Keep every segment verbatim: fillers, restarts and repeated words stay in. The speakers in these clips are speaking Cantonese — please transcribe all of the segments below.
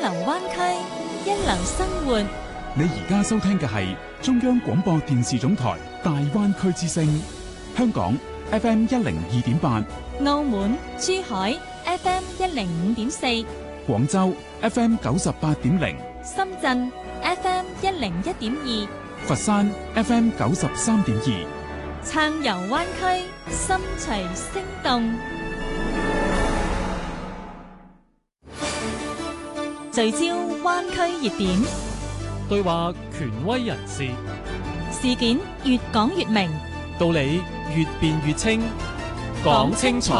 流灣區，一流生活。 你而家收聽嘅係中央廣播電視總台大灣區之聲，香港 F M 一零二點八， 澳門、珠海 F M 一零五點四， 廣州 F M 九十八點零， 深圳 F M 一零一點二， 佛山 F M 九十三點二。 撐遊灣區，心隨聲動。聚焦灣區熱點， 對話權威人士， 事件越講越明， 道理越辯越清，講清楚，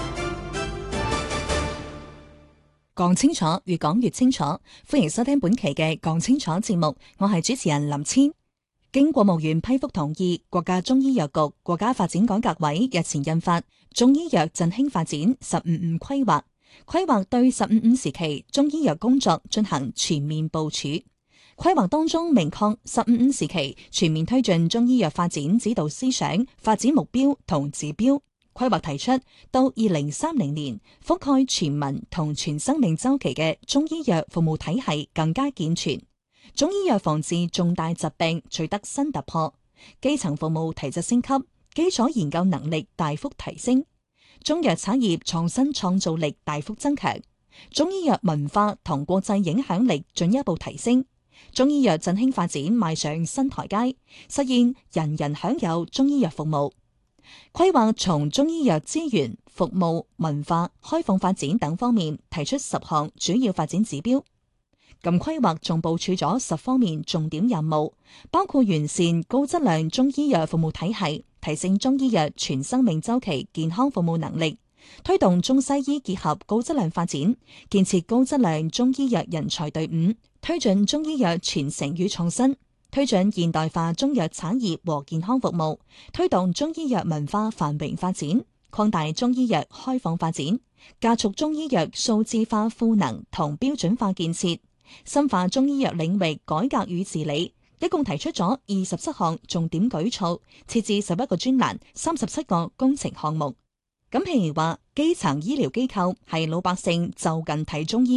講清楚，越講越清楚。歡迎收聽本期嘅講清楚節目，我係主持人林千。經國務院批復同意，國家中醫藥局國家發展改革委日前印發《中醫藥振興發展十五五規劃》，規劃對十五五時期中醫藥工作進行全面部署。規劃當中明確十五五時期全面推進中醫藥發展指導思想、發展目標同指標。規劃提出，到二零三零年，覆蓋全民同全生命週期嘅中醫藥服務體系更加健全。中醫藥防治重大疾病取得新突破，基層服務提質升級，基礎研究能力大幅提升，中藥產業創新創造力大幅增強，中醫藥文化同國際影響力進一步提升，中醫藥振興發展邁上新台階，實現人人享有中醫藥服務。規劃從中醫藥資源、服務、文化、開放發展等方面提出十項主要發展指標。咁規劃仲部署咗十方面重點任務，包括完善高質量中醫藥服務體系，提升中醫藥全生命週期健康服務能力，推動中西醫結合高質量發展，建設高質量中醫藥人才隊伍，推進中醫藥傳承與創新，推進現代化中藥產業和健康服務，推動中醫藥文化繁榮發展，擴大中醫藥開放發展，加速中醫藥數字化賦能同標準化建設，深化中醫藥領域改革與治理，一共提出咗二十七項重點舉措，設置十一個專欄、三十七個工程項目。咁譬如話，基層醫療機構係老百姓就近睇中醫